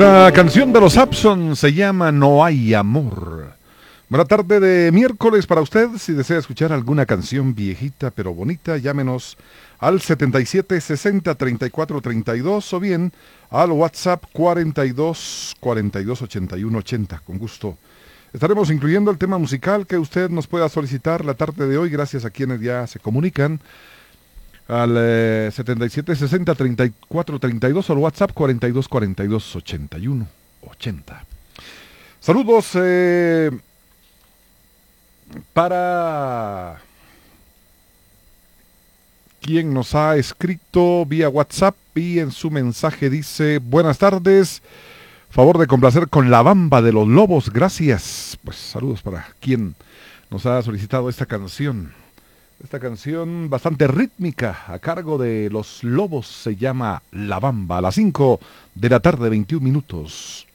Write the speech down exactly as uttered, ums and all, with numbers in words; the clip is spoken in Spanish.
La canción de los Abson se llama No hay amor. Buena tarde de miércoles para usted. Si desea escuchar alguna canción viejita pero bonita, llámenos al setenta y siete sesenta treinta y cuatro treinta y dos o bien al WhatsApp cuarenta y dos cuarenta y dos ochenta y uno ochenta. Con gusto estaremos incluyendo el tema musical que usted nos pueda solicitar la tarde de hoy, gracias a quienes ya se comunican al eh, setenta y siete sesenta treinta y cuatro treinta y dos o al WhatsApp cuarenta y dos cuarenta y dos ochenta y uno ochenta. Saludos eh, para quien nos ha escrito vía WhatsApp y en su mensaje dice: buenas tardes, favor de complacer con La Bamba de los Lobos, gracias. Pues saludos para quien nos ha solicitado esta canción. Esta canción bastante rítmica a cargo de Los Lobos se llama La Bamba. A las cinco de la tarde, veintiún minutos.